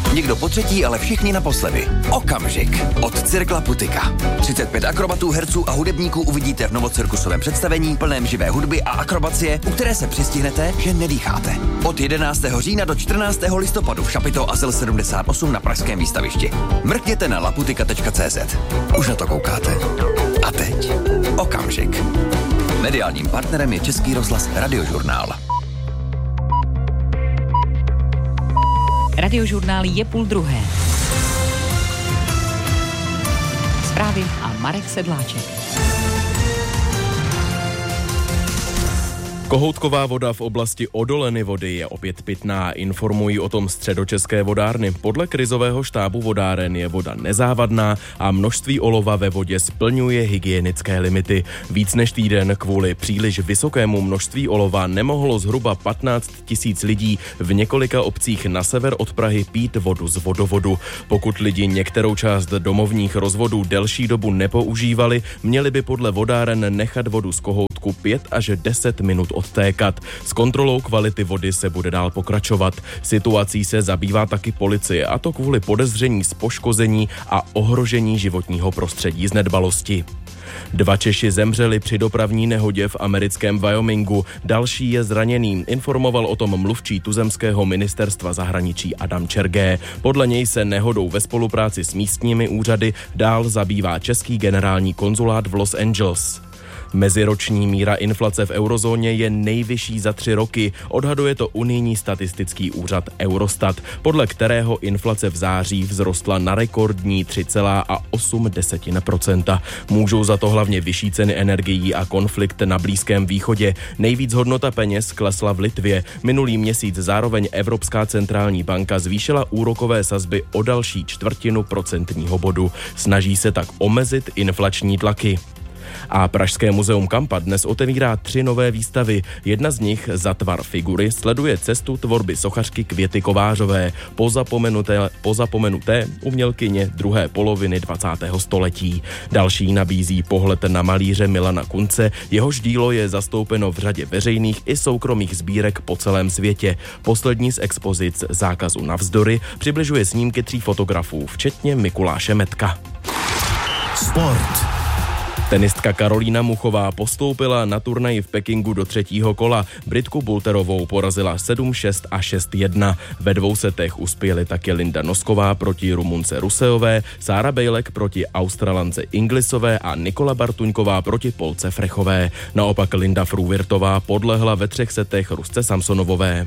Někdo po třetí, ale všichni naposledy. Okamžik od Cirkla Putika. 35 akrobatů, herců a hudebníků uvidíte v novocirkusovém představení plném živé hudby a akrobacie, u které se přistihnete, že nedýcháte. Od 11. října do 14. listopadu v Šapito Azyl 78 na pražském výstavišti. Mrkněte na laputika.cz. Už na to koukáte. A teď Okamžik. Mediálním partnerem je Český rozhlas Radiožurnál. Radiožurnál je 12:30. Zprávy a Marek Sedláček. Kohoutková voda v oblasti Odoleny Vody je opět pitná, informují o tom Středočeské vodárny. Podle krizového štábu vodáren je voda nezávadná a množství olova ve vodě splňuje hygienické limity. Víc než týden kvůli příliš vysokému množství olova nemohlo zhruba 15 000 lidí v několika obcích na sever od Prahy pít vodu z vodovodu. Pokud lidi některou část domovních rozvodů delší dobu nepoužívali, měli by podle vodáren nechat vodu z kohoutku 5 až 10 minut odtékat. S kontrolou kvality vody se bude dál pokračovat. Situací se zabývá taky policie, a to kvůli podezření z poškození a ohrožení životního prostředí z nedbalosti. 2 Češi zemřeli při dopravní nehodě v americkém Wyomingu, další je zraněný, informoval o tom mluvčí tuzemského ministerstva zahraničí Adam Čergé. Podle něj se nehodou ve spolupráci s místními úřady dál zabývá český generální konzulát v Los Angeles. Meziroční míra inflace v eurozóně je nejvyšší za 3 roky, odhaduje to unijní statistický úřad Eurostat, podle kterého inflace v září vzrostla na rekordní 3,8%. Můžou za to hlavně vyšší ceny energií a konflikt na Blízkém východě. Nejvíc hodnota peněz klesla v Litvě. Minulý měsíc zároveň Evropská centrální banka zvýšila úrokové sazby o další 0,25 procentního bodu. Snaží se tak omezit inflační tlaky. A Pražské muzeum Kampa dnes otevírá 3 nové výstavy. Jedna z nich, Za tvar figury, sleduje cestu tvorby sochařky Květy Kovářové, pozapomenuté umělkyně druhé poloviny 20. století. Další nabízí pohled na malíře Milana Kunce, jehož dílo je zastoupeno v řadě veřejných i soukromých sbírek po celém světě. Poslední z expozic Zákazu navzdory přibližuje snímky 3 fotografů, včetně Mikuláše Metka. Sport. Tenistka Karolína Muchová postoupila na turnaji v Pekingu do 3. kola. Britku Bulterovou porazila 7-6 a 6-1. Ve 2 setech uspěly také Linda Nosková proti Rumunce Ruseové, Sára Bejlek proti Australance Inglisové a Nikola Bartuňková proti Polce Frechové. Naopak Linda Fruvirtová podlehla ve 3 setech Rusce Samsonovové.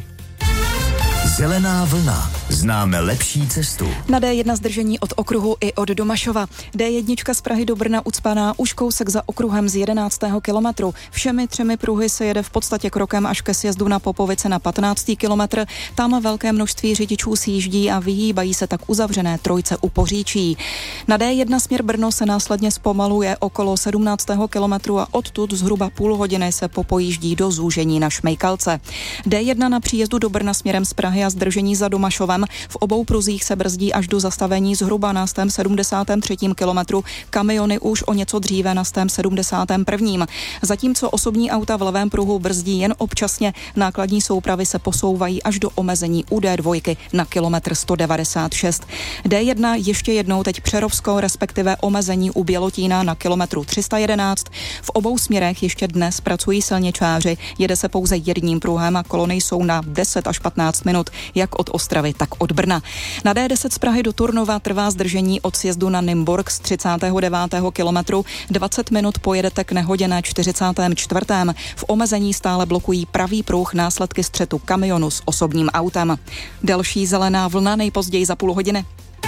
Zelená vlna. Známe lepší cestu. Na D1 zdržení od okruhu i od Domašova. D1 z Prahy do Brna ucpaná už kousek za okruhem z 11. kilometru. Všemi 3 pruhy se jede v podstatě krokem až ke sjezdu na Popovice na 15. kilometr. Tam velké množství řidičů sjíždí a vyhýbají se tak uzavřené trojce u Poříčí. Na D1 směr Brno se následně zpomaluje okolo 17. kilometru a odtud zhruba půl hodiny se popojíždí do zúžení na Šmejkalce. D1 na příjezdu do Brna směrem z Prahy a zdržení za Domašovem. V obou pruzích se brzdí až do zastavení zhruba na 73. kilometru, kamiony už o něco dříve na 71. Zatímco osobní auta v levém pruhu brzdí jen občasně, nákladní soupravy se posouvají až do omezení u D2 na kilometr 196. D1 ještě jednou teď Přerovsko, respektive omezení u Bělotína na kilometru 311. V obou směrech ještě dnes pracují silničáři, jede se pouze jedním pruhem a kolony jsou na 10 až 15 minut, jak od Ostravy, tak od Brna. Na D10 z Prahy do Turnova trvá zdržení od sjezdu na Nymburk z 39. kilometru. 20 minut pojedete k nehodě na 44. V omezení stále blokují pravý pruh následky střetu kamionu s osobním autem. Další zelená vlna nejpozději za půl hodiny.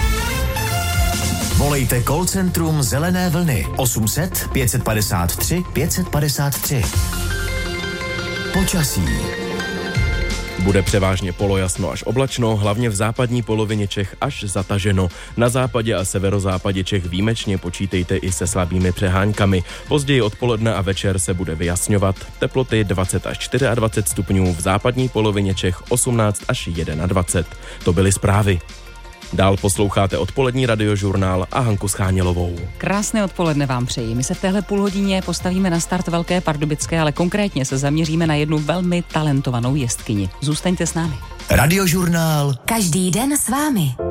Volejte call centrum Zelené vlny 800 553 553. Počasí. Bude převážně polojasno až oblačno, hlavně v západní polovině Čech až zataženo. Na západě a severozápadě Čech výjimečně počítejte i se slabými přeháňkami. Později odpoledne a večer se bude vyjasňovat. Teploty 20 až 24 stupňů, v západní polovině Čech 18 až 21. To byly zprávy. Dál posloucháte odpolední radiožurnál a Hanku Schánělovou. Krásné odpoledne vám přeji. My se v téhle půlhodině postavíme na start Velké Pardubické, ale konkrétně se zaměříme na jednu velmi talentovanou jezdkyni. Zůstaňte s námi. Radiožurnál. Každý den s vámi.